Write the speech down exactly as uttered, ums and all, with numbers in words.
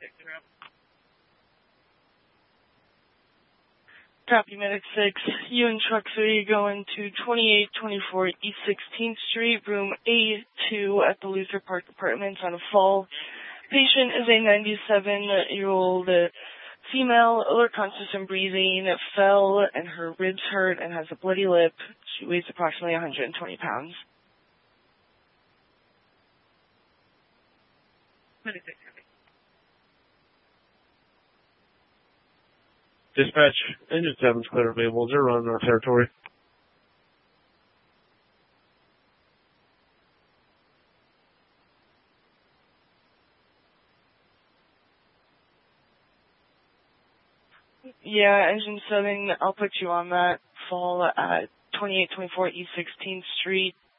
Copy, Medic six. You and Truck three going to twenty-eight twenty-four East sixteenth Street, room A two at the Luther Park Apartments on a fall. Patient is a ninety-seven-year-old female, alert, conscious, and breathing, fell, and her ribs hurt and has a bloody lip. She weighs approximately one hundred twenty pounds. Dispatch, engine seven's clear available. Zero running our territory. Yeah, engine seven, I'll put you on that fall at twenty-eight twenty-four East sixteenth Street.